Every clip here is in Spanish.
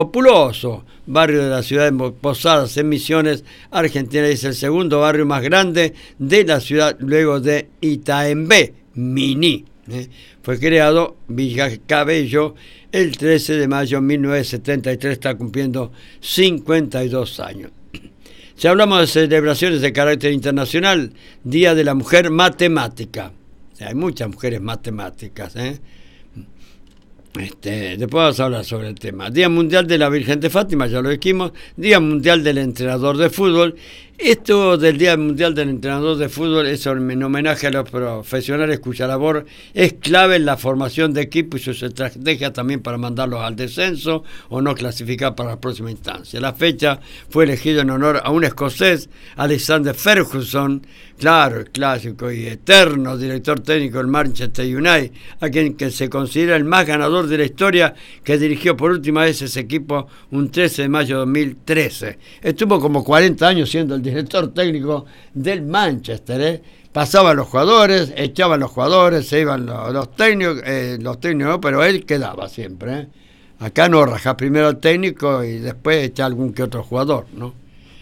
populoso barrio de la ciudad de Posadas, en Misiones, Argentina. Es el segundo barrio más grande de la ciudad luego de Itaembé, Mini. Fue creado Villa Cabello el 13 de mayo de 1973, está cumpliendo 52 años. Si hablamos de celebraciones de carácter internacional, Día de la Mujer Matemática. Hay muchas mujeres matemáticas, después vamos a hablar sobre el tema. Día Mundial de la Virgen de Fátima, ya lo dijimos. Día Mundial del Entrenador de Fútbol. Esto del Día Mundial del Entrenador de Fútbol es en homenaje a los profesionales cuya labor es clave en la formación de equipo y sus estrategias también para mandarlos al descenso o no clasificar para la próxima instancia. La fecha fue elegida en honor a un escocés, Alexander Ferguson, claro, el clásico y eterno director técnico del Manchester United, a quien que se considera el más ganador de la historia, que dirigió por última vez ese equipo un 13 de mayo de 2013. Estuvo como 40 años siendo el director técnico del Manchester, Pasaban los jugadores, echaban los jugadores, se iban los técnicos, no, pero él quedaba siempre, Acá no, rajás primero al técnico y después echa algún que otro jugador, ¿no?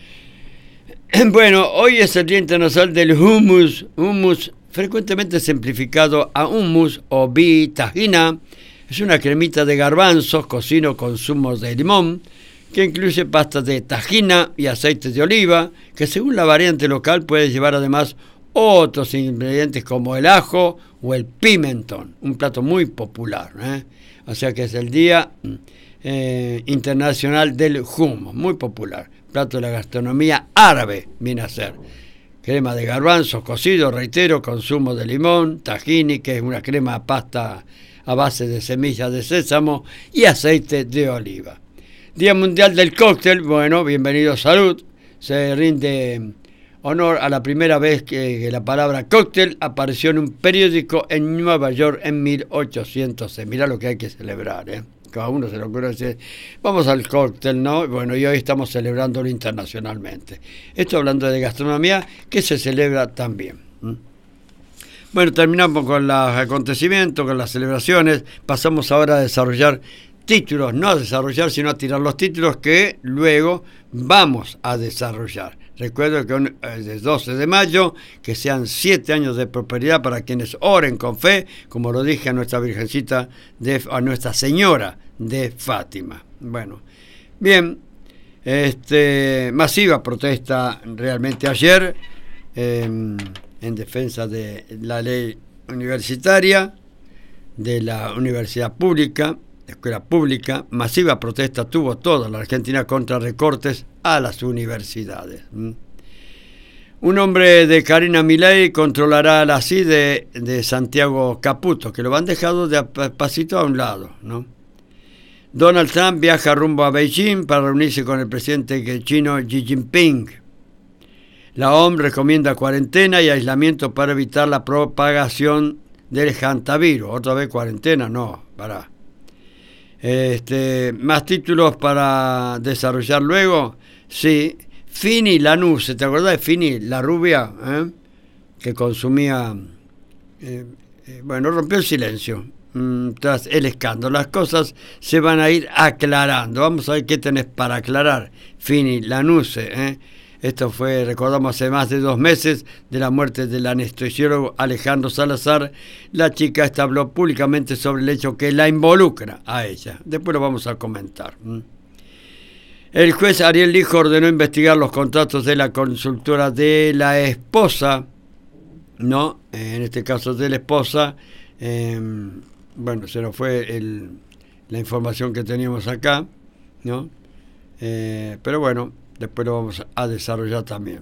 Bueno, hoy es el Día Internacional del Hummus, frecuentemente simplificado a hummus o tahina. Es una cremita de garbanzos, cocido con zumos de limón, que incluye pastas de tahina y aceite de oliva, que según la variante local puede llevar además otros ingredientes como el ajo o el pimentón, un plato muy popular, O sea que es el Día Internacional del Hummus, muy popular, plato de la gastronomía árabe viene a ser. Crema de garbanzos cocido, reitero, con zumo de limón, tahini, que es una crema pasta a base de semillas de sésamo y aceite de oliva. Día Mundial del Cóctel, bueno, bienvenido, salud. Se rinde honor a la primera vez que la palabra cóctel apareció en un periódico en Nueva York en 1806. Mirá lo que hay que celebrar, Cada uno se lo ocurre decir, vamos al cóctel, ¿no? Bueno, y hoy estamos celebrándolo internacionalmente. Esto hablando de gastronomía, que se celebra también. Bueno, terminamos con los acontecimientos, con las celebraciones. Pasamos ahora a desarrollar títulos, no a desarrollar, sino a tirar los títulos que luego vamos a desarrollar. Recuerdo que el 12 de mayo, que sean 7 años de prosperidad para quienes oren con fe, como lo dije a nuestra Virgencita, a Nuestra Señora de Fátima. Bueno, bien, masiva protesta realmente ayer en defensa de la ley universitaria, de la universidad pública, escuela pública. Masiva protesta tuvo toda la Argentina contra recortes a las universidades. Un hombre de Karina Milei controlará la CIE de Santiago Caputo, que lo han dejado de pasito a un lado, ¿no? Donald Trump viaja rumbo a Beijing para reunirse con el presidente chino Xi Jinping. La OMS recomienda cuarentena y aislamiento para evitar la propagación del hantavirus. Otra vez cuarentena, no, pará. Más títulos para desarrollar luego. Sí, Fini Lanús, ¿te acordás de Fini, la rubia? Que consumía, rompió el silencio tras el escándalo. Las cosas se van a ir aclarando. Vamos a ver qué tenés para aclarar, Fini Lanús. Esto fue, recordamos, hace más de 2 meses de la muerte del anestesiólogo Alejandro Salazar. La chica esta habló públicamente sobre el hecho que la involucra a ella. Después lo vamos a comentar. El juez Ariel Lijo ordenó investigar los contratos de la consultora de la esposa, ¿no? En este caso de la esposa, se nos fue la información que teníamos acá, ¿no? Pero bueno, después lo vamos a desarrollar también.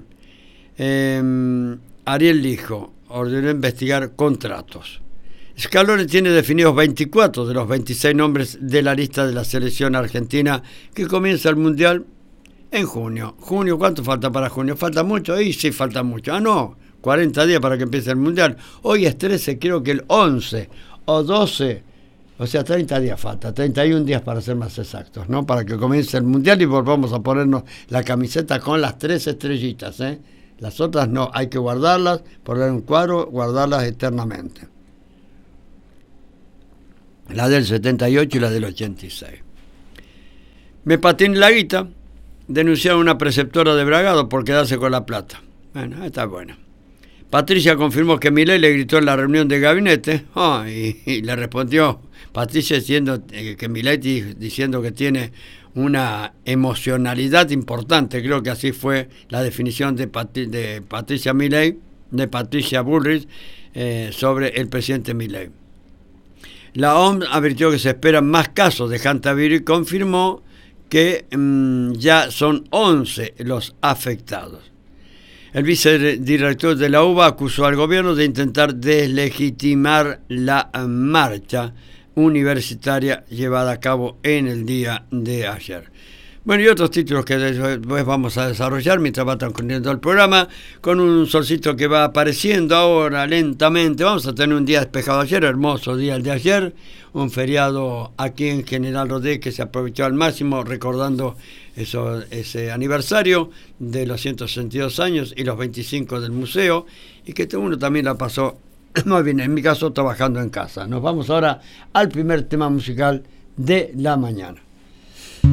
Ariel Lijo ordenó investigar contratos. Scaloni tiene definidos 24 de los 26 nombres de la lista de la selección argentina que comienza el Mundial en junio. ¿Junio? ¿Cuánto falta para junio? ¿Falta mucho? Y sí, falta mucho. No, 40 días para que empiece el Mundial. Hoy es 13, creo que el 11 o 12, o sea, 30 días falta, 31 días para ser más exactos, ¿no? Para que comience el Mundial y volvamos a ponernos la camiseta con las 3 estrellitas, Las otras no, hay que guardarlas, poner un cuadro, guardarlas eternamente. La del 78 y la del 86. Me patiné la guita, denunciaron a una preceptora de Bragado por quedarse con la plata. Bueno, está bueno. Patricia confirmó que Milei le gritó en la reunión de gabinete, y le respondió Patricia diciendo que Milei diciendo que tiene una emocionalidad importante. Creo que así fue la definición de Patricia Milei, de Patricia Bullrich, sobre el presidente Milei. La OMS advirtió que se esperan más casos de hantavirus y confirmó que ya son 11 los afectados. El vicedirector de la UBA acusó al gobierno de intentar deslegitimar la marcha universitaria llevada a cabo en el día de ayer. Bueno, y otros títulos que después vamos a desarrollar mientras va transcurriendo el programa, con un solcito que va apareciendo ahora lentamente. Vamos a tener un día despejado ayer, hermoso día el de ayer, un feriado aquí en General Rodríguez que se aprovechó al máximo, recordando ese aniversario de los 162 años y los 25 del museo, y que uno también la pasó muy bien, en mi caso trabajando en casa. Nos vamos ahora al primer tema musical de la mañana.